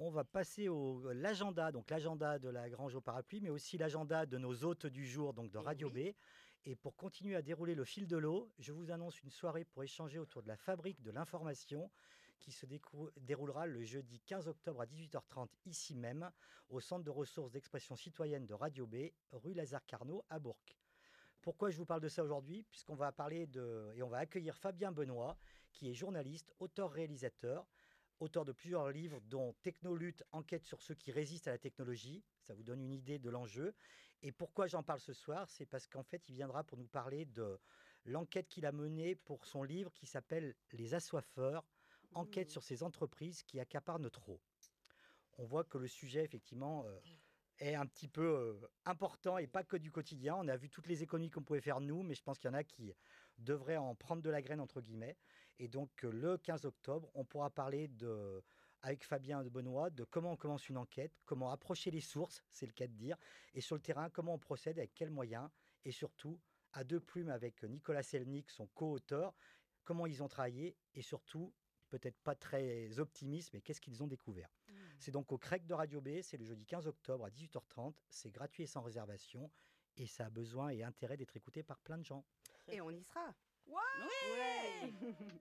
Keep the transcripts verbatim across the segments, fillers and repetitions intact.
On va passer au l'agenda, donc l'agenda de la Grange au Parapluie, mais aussi l'agenda de nos hôtes du jour, donc de Eh Radio oui. B. Et pour continuer à dérouler le fil de l'eau, je vous annonce une soirée pour échanger autour de la fabrique de l'information qui se décou- déroulera le jeudi quinze octobre à dix-huit heures trente ici même, au Centre de ressources d'expression citoyenne de Radio B, rue Lazare Carnot à Bourg. Pourquoi je vous parle de ça aujourd'hui? Puisqu'on va parler de et on va accueillir Fabien Benoît, qui est journaliste, auteur-réalisateur, auteur de plusieurs livres, dont Technolutte, enquête sur ceux qui résistent à la technologie. Ça vous donne une idée de l'enjeu. Et pourquoi j'en parle ce soir? C'est parce qu'en fait, il viendra pour nous parler de l'enquête qu'il a menée pour son livre qui s'appelle Les Assoiffeurs, enquête Mmh. sur ces entreprises qui accaparent notre eau. On voit que le sujet, effectivement, euh, est un petit peu euh, important et pas que du quotidien. On a vu toutes les économies qu'on pouvait faire nous, mais je pense qu'il y en a qui devraient en prendre de la graine, entre guillemets. Et donc, euh, le quinze octobre, on pourra parler de, avec Fabien de Benoît de comment on commence une enquête, comment approcher les sources, c'est le cas de dire, et sur le terrain, comment on procède, avec quels moyens, et surtout, à deux plumes avec Nicolas Selnik, son co-auteur, comment ils ont travaillé, et surtout, peut-être pas très optimistes, mais qu'est-ce qu'ils ont découvert. Mmh. C'est donc au C R E C de Radio B, c'est le jeudi quinze octobre à dix-huit heures trente, c'est gratuit et sans réservation, et ça a besoin et intérêt d'être écouté par plein de gens. Et on y sera. Ouais. Ouais.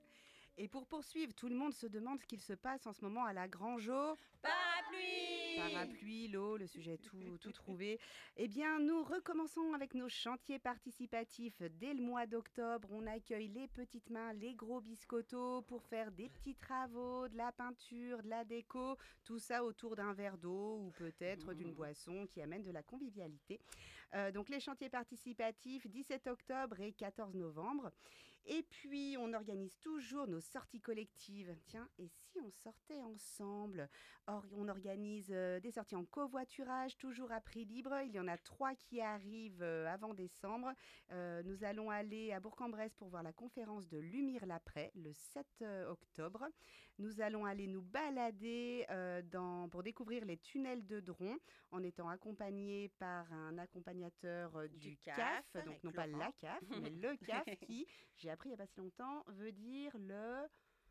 Et pour poursuivre, tout le monde se demande ce qu'il se passe en ce moment à la Grange au Parapluie. Parapluie, l'eau, le sujet tout, tout trouvé. Eh bien, nous recommençons avec nos chantiers participatifs. Dès le mois d'octobre, on accueille les petites mains, les gros biscottos pour faire des petits travaux, de la peinture, de la déco, tout ça autour d'un verre d'eau ou peut-être d'une boisson qui amène de la convivialité. Euh, donc les chantiers participatifs, dix-sept octobre et quatorze novembre. Et puis, on organise toujours nos sorties collectives. Tiens, et si on sortait ensemble? Or, on organise euh, des sorties en covoiturage, toujours à prix libre. Il y en a trois qui arrivent euh, avant décembre. Euh, nous allons aller à Bourg-en-Bresse pour voir la conférence de Lumire l'après, le sept octobre. Nous allons aller nous balader euh, dans, pour découvrir les tunnels de Dron, en étant accompagnés par un accompagnateur euh, du, Du C A F, C A F, donc avec non pas Laurent. la C A F, mais le C A F qui, j'ai appris il n'y a pas si longtemps, veut dire le...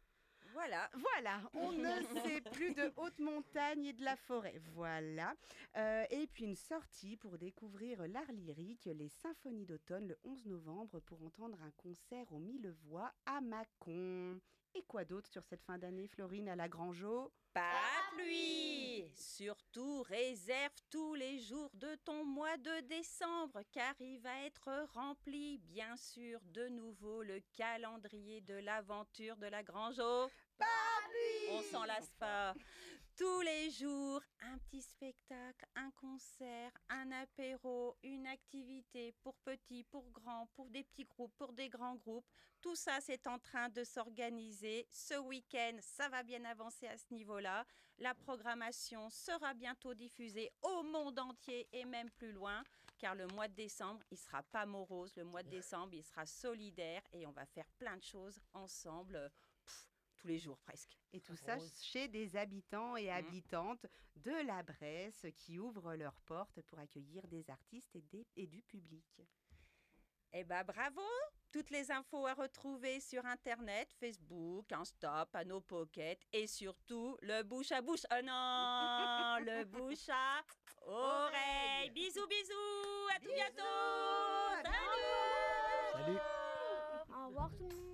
Voilà. Voilà, on ne sait plus de haute montagne et de la forêt. Voilà. Euh, et puis une sortie pour découvrir l'art lyrique, les symphonies d'automne, le onze novembre, pour entendre un concert aux mille voix à Mâcon. Et quoi d'autre sur cette fin d'année, Florine, à la Grangeau? Parapluie. Surtout réserve tous les jours de ton mois de décembre car il va être rempli, bien sûr, de nouveau le calendrier de l'aventure de la Grange au Parapluie. On s'en lasse pas. Tous les jours, un petit spectacle, un concert, un apéro, une activité pour petits, pour grands, pour des petits groupes, pour des grands groupes. Tout ça, c'est en train de s'organiser. Ce week-end, ça va bien avancer à ce niveau-là. La programmation sera bientôt diffusée au monde entier et même plus loin, car le mois de décembre, il sera pas morose. Le mois de décembre, il sera solidaire et on va faire plein de choses ensemble. Pff, tous les jours presque. Et tout ça chez des habitants et habitantes de la Bresse qui ouvrent leurs portes pour accueillir des artistes et, des, et du public. Eh ben bravo! Toutes les infos à retrouver sur Internet, Facebook, Insta, Panneau Pocket et surtout le bouche à bouche. Oh non! Le bouche à oreille! Bisous, bisous! À tout bientôt! Salut! Salut! Au revoir tout le monde.